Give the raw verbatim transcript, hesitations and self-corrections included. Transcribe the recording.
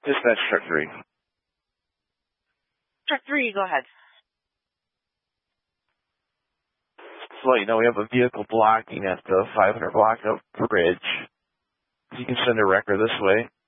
Dispatch truck three. Truck three, go ahead. So, you know, we have a vehicle blocking at the five hundred block of bridge. You can send a wrecker this way.